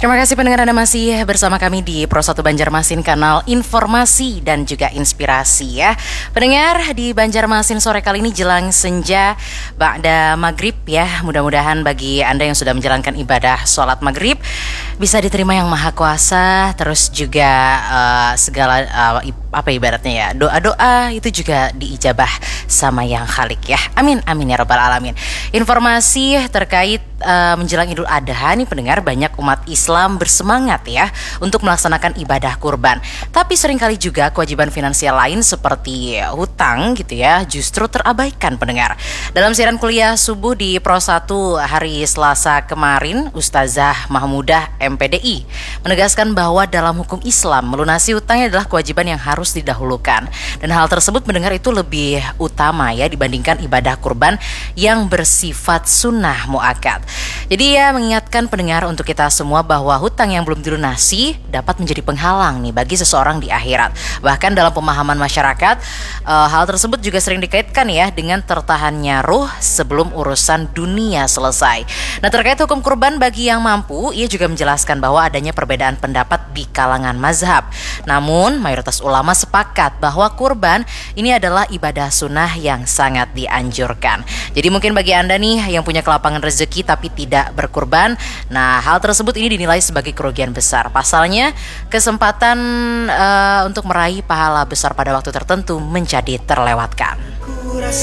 Terima kasih pendengar, Anda masih bersama kami di Pro 1 Banjarmasin, kanal informasi dan juga inspirasi ya. Pendengar, di Banjarmasin sore kali ini jelang senja ba'da maghrib ya. Mudah-mudahan bagi Anda yang sudah menjalankan ibadah sholat maghrib bisa diterima Yang Maha Kuasa. Terus juga segala ibaratnya ya, doa-doa itu juga diijabah sama Yang Khalik ya. Amin, amin ya rabbal alamin. Informasi terkait menjelang Idul Adha nih pendengar, banyak umat Islam bersemangat ya untuk melaksanakan ibadah kurban. Tapi seringkali juga kewajiban finansial lain seperti hutang gitu ya justru terabaikan pendengar. Dalam siaran kuliah subuh di Pro 1 hari Selasa kemarin, Ustazah Mahmudah MPDI menegaskan bahwa dalam hukum Islam melunasi hutangnya adalah kewajiban yang harus didahulukan. Dan hal tersebut mendengar itu lebih utama ya dibandingkan ibadah kurban yang bersifat sunnah muakkad. Jadi ya mengingatkan pendengar untuk kita semua bahwa hutang yang belum dilunasi dapat menjadi penghalang nih bagi seseorang di akhirat. Bahkan dalam pemahaman masyarakat, hal tersebut juga sering dikaitkan ya dengan tertahannya ruh sebelum urusan dunia selesai. Nah, terkait hukum kurban bagi yang mampu, ia juga menjelaskan bahwa adanya perbedaan pendapat di kalangan mazhab. Namun mayoritas ulama sepakat bahwa kurban ini adalah ibadah sunnah yang sangat dianjurkan. Jadi mungkin bagi Anda nih yang punya kelapangan rezeki tapi tidak berkurban, nah hal tersebut ini dinilai sebagai kerugian besar. Pasalnya kesempatan untuk meraih pahala besar pada waktu tertentu menjadi terlewatkan.